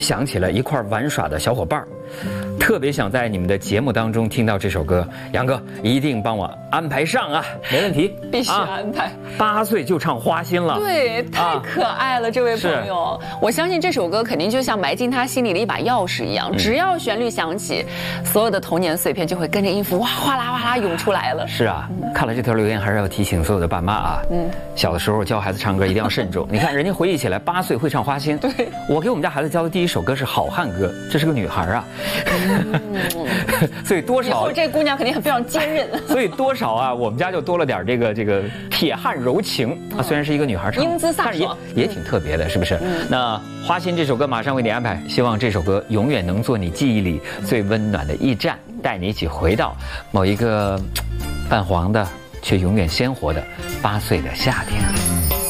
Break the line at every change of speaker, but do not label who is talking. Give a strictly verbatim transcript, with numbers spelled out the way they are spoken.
想起了一块玩耍的小伙伴儿，特别想在你们的节目当中听到这首歌。杨哥一定帮我安排上啊，没问题，
必须安排。
八、啊、岁就唱《花心》了，
对，太可爱了，啊、这位朋友。我相信这首歌肯定就像埋进他心里的一把钥匙一样，嗯、只要旋律响起，所有的童年碎片就会跟着音符哇哗啦哗啦涌出来了。
是啊，嗯、看了这条留言，还是要提醒所有的爸妈啊，嗯，小的时候教孩子唱歌一定要慎重。你看人家回忆起来，八岁会唱《花心》，
对，
我给我们家孩子教的第一首歌是《好汉歌》，这是个女孩啊，嗯、所以多少以
后这姑娘肯定很非常坚韧，
所以多少啊，我们家就多了点这个这个铁汉柔情啊。虽然是一个女孩唱，
英姿飒爽，
也也挺特别的，是不是？嗯、那《花心》这首歌马上为你安排，希望这首歌永远能做你记忆里最温暖的驿站，带你一起回到某一个泛黄的却永远鲜活的八岁的夏天。